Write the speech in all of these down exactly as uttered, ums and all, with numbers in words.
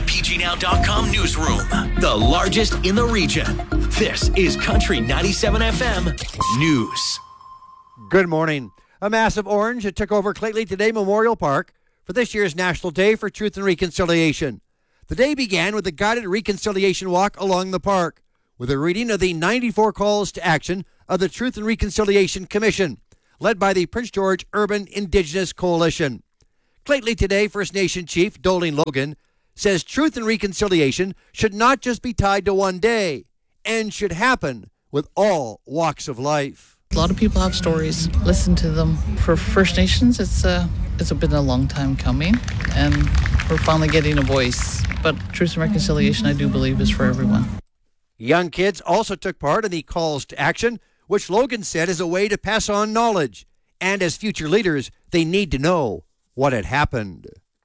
P G Now dot com newsroom, the largest in the region. This is Country ninety-seven F M News. Good morning. A massive orange that took over Claytley Today Memorial Park for this year's National Day for Truth and Reconciliation. The day began with a guided reconciliation walk along the park, with a reading of the ninety-four calls to action of the Truth and Reconciliation Commission, led by the Prince George Urban Indigenous Coalition. Claytley Today First Nation Chief Doling Logan says truth and reconciliation should not just be tied to one day and should happen with all walks of life. A lot of people have stories. Listen to them. For First Nations, it's uh, it's been a long time coming, and we're finally getting a voice. But truth and reconciliation, I do believe, is for everyone. Young kids also took part in the calls to action, which Logan said is a way to pass on knowledge. And as future leaders, they need to know what had happened.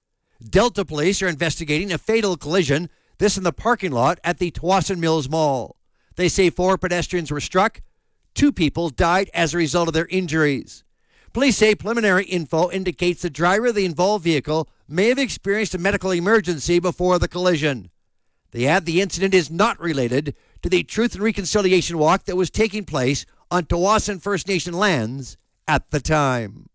Delta police are investigating a fatal collision, this in the parking lot at the Tsawwassen Mills Mall. They say four pedestrians were struck. Two people died as a result of their injuries. Police say preliminary info indicates the driver of the involved vehicle may have experienced a medical emergency before the collision. They add the incident is not related to the Truth and Reconciliation Walk that was taking place on Tsawwassen First Nation lands at the time.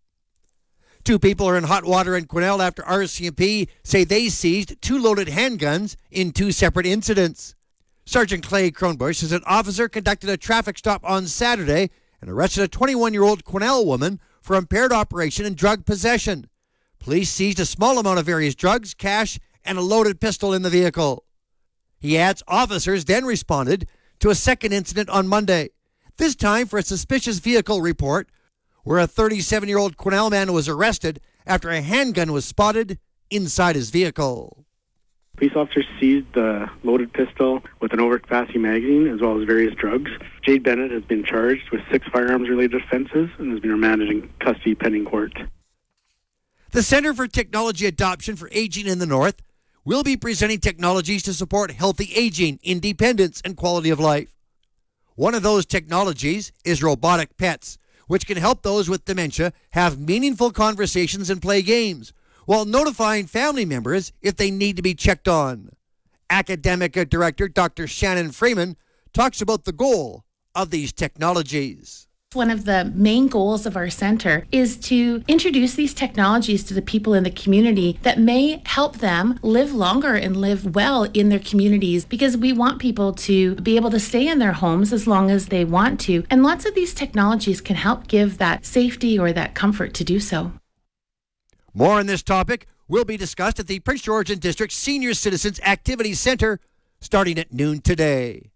Two people are in hot water in Quesnel after R C M P say they seized two loaded handguns in two separate incidents. Sergeant Clay Kronbush says an officer conducted a traffic stop on Saturday and arrested a twenty-one-year-old Quesnel woman for impaired operation and drug possession. Police seized a small amount of various drugs, cash, and a loaded pistol in the vehicle. He adds officers then responded to a second incident on Monday, this time for a suspicious vehicle report where a thirty-seven-year-old Quesnel man was arrested after a handgun was spotted inside his vehicle. Police officers seized the loaded pistol with an overcapacity magazine as well as various drugs. Jade Bennett has been charged with six firearms-related offenses and has been remanded in custody pending court. The Center for Technology Adoption for Aging in the North will be presenting technologies to support healthy aging, independence, and quality of life. One of those technologies is robotic pets, which can help those with dementia have meaningful conversations and play games, while notifying family members if they need to be checked on. Academic Director Doctor Shannon Freeman talks about the goal of these technologies. One of the main goals of our center is to introduce these technologies to the people in the community that may help them live longer and live well in their communities, because we want people to be able to stay in their homes as long as they want to. And lots of these technologies can help give that safety or that comfort to do so. More on this topic will be discussed at the Prince George and District Senior Citizens Activity Center starting at noon today.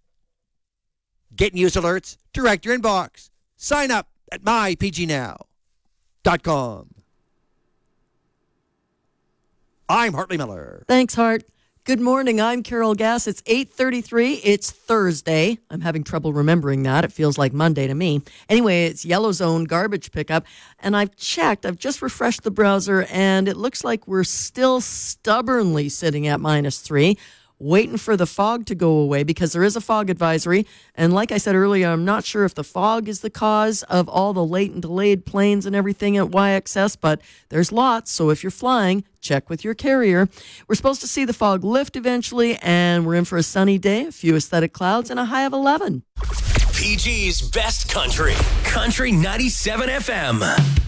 Get news alerts direct your inbox. Sign up at my P G Now dot com. I'm Hartley Miller. Thanks, Hart. Good morning. I'm Carol Gass. It's eight thirty-three. It's Thursday. I'm having trouble remembering that. It feels like Monday to me. Anyway, it's Yellow Zone garbage pickup. And I've checked. I've just refreshed the browser, and it looks like we're still stubbornly sitting at minus three, waiting for the fog to go away because there is a fog advisory. And like I said earlier, I'm not sure if the fog is the cause of all the late and delayed planes and everything at Y X S, but there's lots. So if you're flying, check with your carrier. We're supposed to see the fog lift eventually, and we're in for a sunny day, a few aesthetic clouds, and a high of eleven. P G's best country, Country ninety-seven F M.